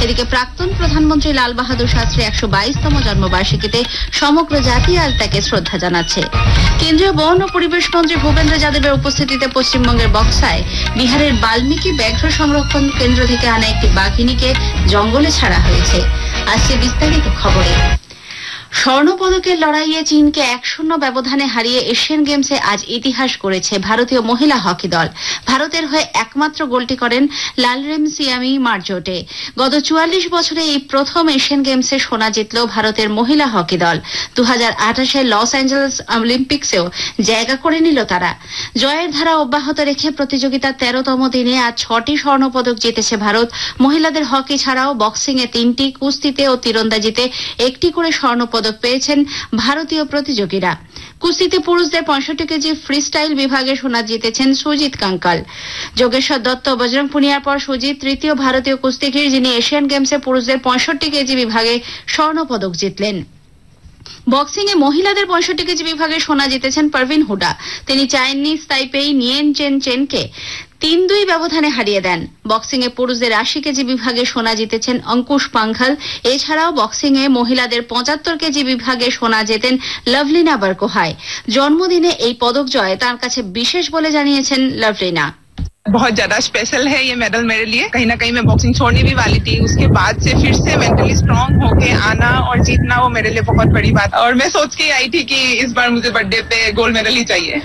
এদিকে প্রাক্তন প্রধানমন্ত্রী লাল বাহাদুর শাস্ত্রী 122তম জন্মবার্ষিকীতে সমগ্র জাতি আজ তাকে শ্রদ্ধা জানাচ্ছে। কেন্দ্রীয় বন ও পরিবেশ মন্ত্রী ভূপেন্দ্র যাদবের উপস্থিতিতে পশ্চিমবঙ্গের বক্সায় বিহারের বাল্মীকি ব্যাঘ্র সংরক্ষণ কেন্দ্র থেকে আনা একটি বাঘিনীকে জঙ্গলে ছাড়া হয়েছে। আসছে বিস্তারিত খবরে। স্বর্ণপদকের লড়াইয়ে চীনকে 1-0 ব্যবধানে হারিয়ে এশিয়ান গেমসে আজ ইতিহাস গড়েছে ভারতীয় মহিলা হকি দল। ভারতের হয়ে একমাত্র গোলটি করেন লালরেমসিয়ামি মারজোটে। গত 44 বছরে এই প্রথম এশিয়ান গেমসে সোনা জিতল ভারতের মহিলা হকি দল। 2028 লস অ্যাঞ্জেলেস অলিম্পিক্সেও জায়গা করে নিল তারা। জয়ের ধারা অব্যাহত রেখে প্রতিযোগিতার 13তম দিনে আজ 6টি স্বর্ণপদক জিতেছে ভারত। মহিলাদের হকি ছাড়াও বক্সিংয়ে 3টি, কুস্তিতে ও তীরন্দাজিতে 1টি করে স্বর্ণপদক পেয়েছেন ভারতীয় প্রতিযোগীরা। কুস্তিতে পুরুষদের 65 কেজি ফ্রি স্টাইল বিভাগে সোনা জিতেছেন সুজিত কাঙ্কাল। যোগেশ্বর দত্ত, বজরং পুনিয়ার পর সুজিত তৃতীয় ভারতীয় কুস্তিগির যিনি এশিয়ান গেমসে পুরুষদের 65 কেজি বিভাগে স্বর্ণপদক জিতলেন। বক্সিংয়ে মহিলাদের 65 কেজি বিভাগে সোনা জিতেছেন পারভিন হুডা। তিনি চাইনিজ তাইপেই নিয়েন চেন চেনকে 3-2 ব্যবধানে হারিয়ে দেন। বক্সিংয়ে পুরুষদের 80 কেজি বিভাগে সোনা জিতেছেন অঙ্কুশ পাঙ্ঘাল। এছাড়াও বক্সিংয়ে মহিলাদের 75 কেজি বিভাগে সোনা জেতেন লভলিনা বরগোহাই। জন্মদিনে এই পদক জয় তার কাছে বিশেষ বলে জানিয়েছেন লভলিনা। बहुत ज्यादा स्पेशल है ये मेडल मेरे लिए। कहीं ना कहीं मैं बॉक्सिंग छोड़ने भी वाली थी, उसके बाद से फिर से मेंटली स्ट्रांग होके आना और जीतना वो मेरे लिए बहुत बड़ी बात। और मैं सोच के आई थी कि इस बार मुझे बर्थडे पे गोल्ड मेडल ही चाहिए।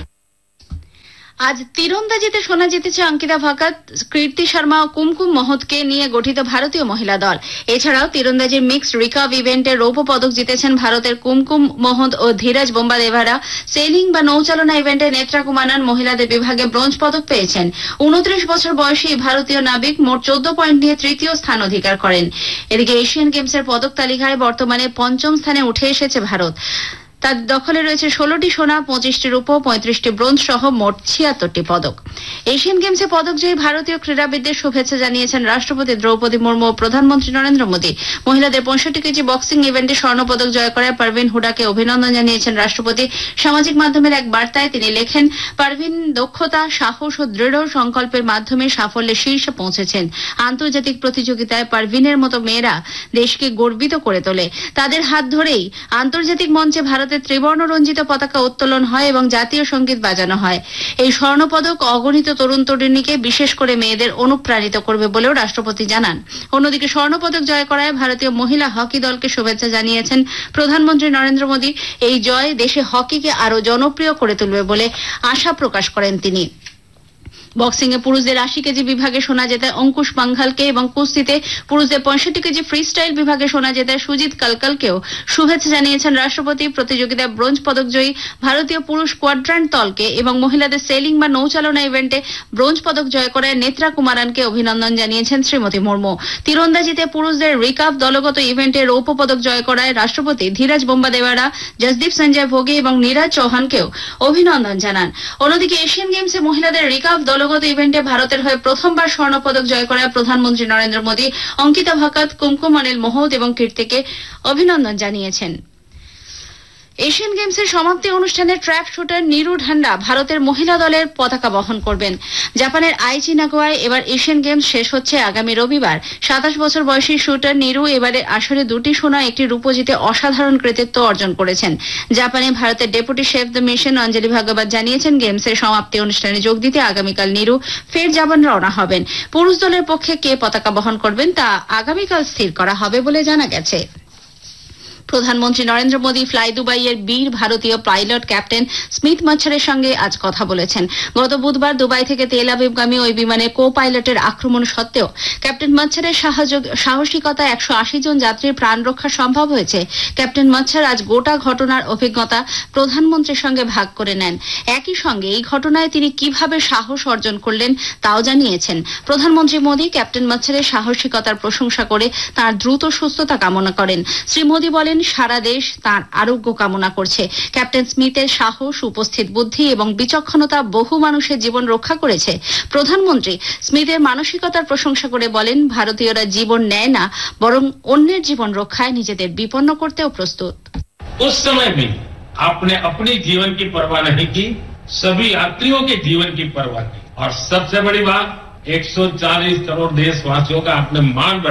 আজ তীরন্দাজিতে সোনা জিতেছে অঙ্কিতা ভকত, কীর্তি শর্মা ও কুমকুম মহতকে নিয়ে গঠিত ভারতীয় মহিলা দল। এছাড়াও তীরন্দাজির মিক্সড রিকার্ভ ইভেন্টে রৌপ্য পদক জিতেছেন ভারতের কুমকুম মহত ও ধীরাজ বোম্বাদেভারা। সেলিং বা নৌচালনা ইভেন্টে নেত্রা কুমারন মহিলাদের বিভাগে ব্রোঞ্জ পদক পেয়েছেন। 29 বছর বয়সী ভারতীয় নাবিক মোট 14 পয়েন্ট নিয়ে তৃতীয় স্থান অধিকার করেন। এদিকে এশিয়ান গেমসের পদক তালিকায় বর্তমানে 5ম স্থানে উঠে এসেছে ভারত। তার দখলে রয়েছে 16টি সোনা, 25টি রূপো, 35টি ব্রোঞ্জ সহ মোট 76টি পদক। এশিয়ান গেমসে পদকজয়ী ভারতীয় ক্রীড়াবিদদের শুভেচ্ছা জানিয়েছেন রাষ্ট্রপতি দ্রৌপদী মুর্মু ও প্রধানমন্ত্রী নরেন্দ্র মোদী। মহিলাদের 65 কেজি বক্সিং ইভেন্টে স্বর্ণপদক জয় করায় পারভিন হুডাকে অভিনন্দন জানিয়েছেন রাষ্ট্রপতি। সামাজিক মাধ্যমের এক বার্তায় তিনি লেখেন, পারভিন দক্ষতা, সাহস ও দৃঢ় সংকল্পের মাধ্যমে সাফল্যের শীর্ষে পৌঁছেছেন। আন্তর্জাতিক প্রতিযোগিতায় পারভিনের মতো মেয়েরা দেশকে গর্বিত করে তোলে। তাদের হাত ধরেই আন্তর্জাতিক মঞ্চে ভারত ত্রিবর্ণ রঞ্জিত পতাকা উত্তোলন হয় এবং জাতীয় সঙ্গীত বাজানো হয়। এই স্বর্ণপদক অগণিত তরুণ তরুণীকে, বিশেষ করে মেয়েদের অনুপ্রাণিত করবে বলেও রাষ্ট্রপতি জানান। অন্যদিকে স্বর্ণপদক জয় করায় ভারতীয় মহিলা হকি দলকে শুভেচ্ছা জানিয়েছেন প্রধানমন্ত্রী নরেন্দ্র মোদী। এই জয় দেশে হকিকে আরো জনপ্রিয় করে তুলবে বলে আশা প্রকাশ করেন তিনি। বক্সিংয়ে পুরুষদের 80 কেজি বিভাগে সোনা জেতে অঙ্কুশ পাঙ্ঘালকে এবং কুস্তিতে পুরুষদের 65 কেজি ফ্রি স্টাইল বিভাগে সোনা জেতে সুজিত কালকালকেও শুভেচ্ছা জানিয়েছেন রাষ্ট্রপতি। প্রতিযোগিতায় ব্রোঞ্জ পদক জয়ী ভারতীয় পুরুষ কোয়াড্রান্ট দলকে এবং মহিলাদের সেলিং বা নৌচালনা ইভেন্টে ব্রোঞ্জ পদক জয় করায় নেত্রা কুমারনকে অভিনন্দন জানিয়েছেন শ্রীমতী মুর্মু। তীরন্দাজিতে পুরুষদের রিকার্ভ দলগত ইভেন্টে রৌপ্য পদক জয় করায় রাষ্ট্রপতি ধীরাজ বোম্বাদেভারা, জসদীপ সঞ্জয় ভোগে এবং নীরাজ চৌহানকেও অভিনন্দন জানান। অন্যদিকে এশিয়ান গেমসে মহিলাদের রিকার্ভ দলগত ইভেন্টে ভারতের হয়ে প্রথমবার স্বর্ণপদক জয় করায় প্রধানমন্ত্রী নরেন্দ্র মোদী অঙ্কিতা ভকত, কুমকুম অনিল মোহত এবং কীর্তিকে অভিনন্দন জানিয়েছেন। এশিয়ান গেমসের সমাপ্তি অনুষ্ঠানে ট্র্যাপ শুটার নীরু ঢান্ডা ভারতের মহিলা দলের পতাকা বহন করবেন। জাপানের আইচি নাগোয়ায় এবার এশিয়ান গেমস শেষ হচ্ছে আগামী রবিবার। 27 বছর বয়সী শুটার নীরু এবারে আসরে 2টি সোনা, 1টি রূপো জিতে অসাধারণ কৃতিত্ব অর্জন করেছেন। জাপানে ভারতের ডেপুটি শেফ দ্য মিশন অঞ্জলি ভাগবত জানিয়েছেন, গেমসের সমাপ্তি অনুষ্ঠানে যোগ দিতে আগামীকাল নীরু ফের জাপান রওনা হবেন। পুরুষ দলের পক্ষে কে পতাকা বহন করবেন তা আগামীকাল স্থির করা হবে বলে জানা গেছে। প্রধানমন্ত্রী নরেন্দ্র মোদী ফ্লাই দুবাইয়ের বীর ভারতীয় পাইলট ক্যাপ্টেন স্মিথ মাচ্ছারের সঙ্গে আজ কথা বলেছেন। গত বুধবার দুবাই থেকে তেল আবিবগামী ওই বিমানে কো পাইলটের আক্রমণ সত্ত্বেও ক্যাপ্টেন মাচ্ছারের সাহসিকতা 180 জন যাত্রীর প্রাণ রক্ষা সম্ভব হয়েছে। ক্যাপ্টেন মাচ্ছার আজ গোটা ঘটনার অভিজ্ঞতা প্রধানমন্ত্রীর সঙ্গে ভাগ করে নেন। একই সঙ্গে এই ঘটনায় তিনি কিভাবে সাহস অর্জন করলেন তাও জানিয়েছেন। প্রধানমন্ত্রী মোদী ক্যাপ্টেন মাচ্ছারের সাহসিকতার প্রশংসা করে তাঁর দ্রুত সুস্থতা কামনা করেন। শ্রী মোদী বলেন, সারা দেশ তাঁর আরোগ্য কামনা করছে। ক্যাপ্টেন স্মিথের সাহস, উপস্থিত বুদ্ধি এবং বিচক্ষণতা বহু মানুষের জীবন রক্ষা করেছে। প্রধানমন্ত্রী স্মিথের মানসিকতার প্রশংসা করে বলেন, ভারতীয়রা জীবন নেয় না, বরং অন্যের জীবন রক্ষায় নিজেদের বিপন্ন করতেও প্রস্তুত। उस समय भी आपने अपने जीवन की परवाह नहीं की, सभी यात्रियों के जीवन की परवाह की। और सबसे बड़ी बात, 140 करोड़ देशवासियों का आपने मान बढ़ाया।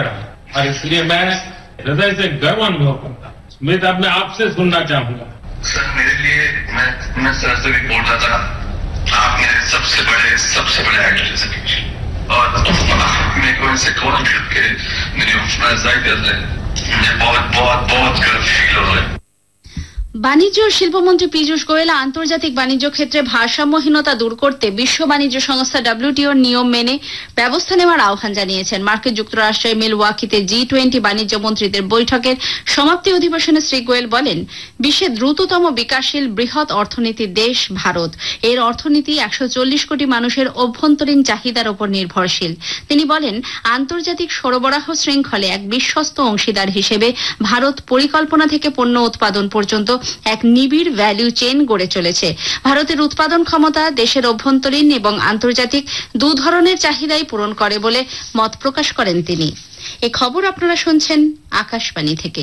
और इसलिए मैं हृदय से गर्व अनुभव करता हूँ। स्मित, अब मैं आपसे सुनना चाहूंगा। सर, मेरे लिए मैं सर से भी बोल रहा था, आप मेरे सबसे बड़े एक्टर हैं और मेरे को इनसे कौन करके मेरी जायदाद है, मुझे बहुत बहुत बहुत गर्व फील हो रहा है। বাণিজ্য ও শিল্পমন্ত্রী পীযূষ গোয়েল আন্তর্জাতিক বাণিজ্য ক্ষেত্রে ভারসাম্যহীনতা দূর করতে বিশ্ব বাণিজ্য সংস্থা WTOর নিয়ম মেনে ব্যবস্থা নেওয়ার আহ্বান জানিয়েছেন। মার্কিন যুক্তরাষ্ট্রের মিলওয়াকিতে G20 বাণিজ্য মন্ত্রীদের বৈঠকের সমাপ্তি অধিবেশনে শ্রী গোয়েল বলেন, বিশ্বের দ্রুততম বিকাশশীল বৃহৎ অর্থনীতির দেশ ভারত। এর অর্থনীতি 140 কোটি মানুষের অভ্যন্তরীণ চাহিদার উপর নির্ভরশীল। তিনি বলেন, আন্তর্জাতিক সরবরাহ শৃঙ্খলে এক বিশ্বস্ত অংশীদার হিসেবে ভারত পরিকল্পনা থেকে পণ্য উৎপাদন পর্যন্ত এক নিবিড় ভ্যালু চেইন গড়ে চলেছে। ভারতের উৎপাদন ক্ষমতা দেশের অভ্যন্তরীণ এবং আন্তর্জাতিক দু ধরনের চাহিদাই পূরণ করে বলে মত প্রকাশ করেন তিনি। এই খবর আপনারা শুনছেন আকাশবাণী থেকে।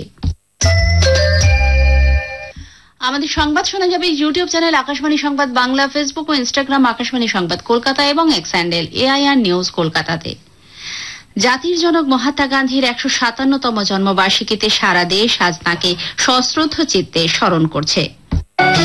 আমাদের সংবাদ শোনা যাবে ইউটিউব চ্যানেল আকাশবাণী সংবাদ বাংলা, ফেসবুক ও ইনস্টাগ্রাম আকাশবাণী সংবাদ কলকাতা এবং এক্স হ্যান্ডেল AIR নিউজ কলকাতাতে। জাতির জনক মহাত্মা গান্ধীর 157তম জন্মবার্ষিকীতে সারা দেশ আজ তাঁকে সশ্রদ্ধ চিত্তে স্মরণ করছে।